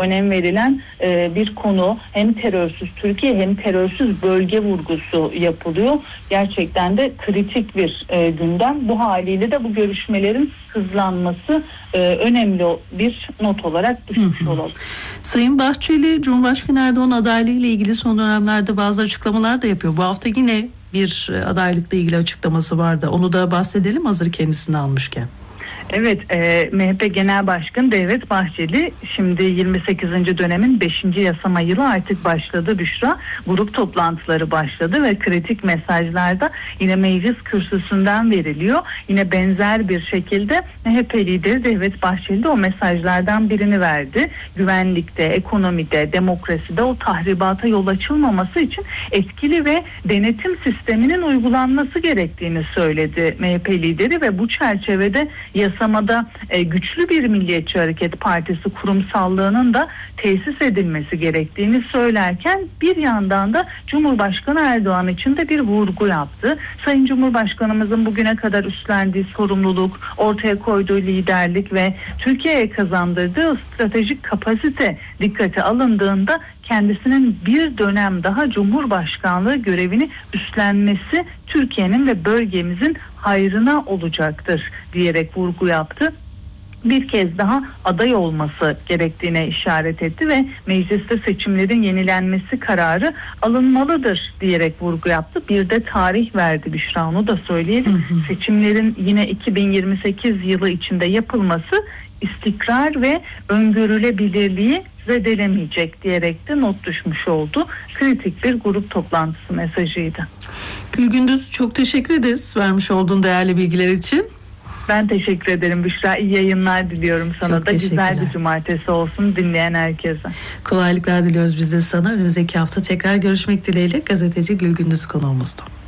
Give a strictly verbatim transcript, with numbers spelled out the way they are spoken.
önem verilen e, bir konu. Hem terörsüz Türkiye hem terörsüz bölge vurgusu yapılıyor. Gerçekten de kritik bir e, gündem. Bu haliyle de bu görüşmelerin hızlanması e, önemli bir not olarak düşmüş olalım. Sayın Bahçeli, Cumhurbaşkanı Erdoğan adaylığı ile ilgili son dönemlerde bazı açıklamalar da yapıyor. Bu hafta yine bir adaylıkla ilgili açıklaması vardı. Onu da bahsedelim hazır kendisini almışken. Evet, e, M H P Genel Başkanı Devlet Bahçeli şimdi yirmi sekizinci dönemin beşinci yasama yılı artık başladı Büşra. Grup toplantıları başladı ve kritik mesajlarda yine meclis kürsüsünden veriliyor. Yine benzer bir şekilde M H P lideri Devlet Bahçeli de o mesajlardan birini verdi. Güvenlikte, ekonomide, demokraside o tahribata yol açılmaması için etkili ve denetim sisteminin uygulanması gerektiğini söyledi M H P lideri ve bu çerçevede yasamada e, güçlü bir Milliyetçi Hareket Partisi kurumsallığının da tesis edilmesi gerektiğini söylerken bir yandan da Cumhurbaşkanı Erdoğan için de bir vurgu yaptı. Sayın Cumhurbaşkanımızın bugüne kadar üstlendiği sorumluluk, ortaya koyduğu liderlik ve Türkiye'ye kazandırdığı stratejik kapasite dikkate alındığında kendisinin bir dönem daha Cumhurbaşkanlığı görevini üstlenmesi Türkiye'nin ve bölgemizin hayrına olacaktır diyerek vurgu yaptı. Bir kez daha aday olması gerektiğine işaret etti ve mecliste seçimlerin yenilenmesi kararı alınmalıdır diyerek vurgu yaptı. Bir de tarih verdi Büşra, onu da söyleyelim. Hı hı. Seçimlerin yine iki bin yirmi sekiz yılı içinde yapılması istikrar ve öngörülebilirliği zedelemeyecek diyerek de not düşmüş oldu. Kritik bir grup toplantısı mesajıydı. Gülgündüz, çok teşekkür ederiz vermiş olduğun değerli bilgiler için. Ben teşekkür ederim Büşra. İyi yayınlar diliyorum sana çok da. Güzel bir cumartesi olsun dinleyen herkese. Kolaylıklar diliyoruz biz de sana. Önümüzdeki hafta tekrar görüşmek dileğiyle. Gazeteci Gülgündüz konuğumuzdu.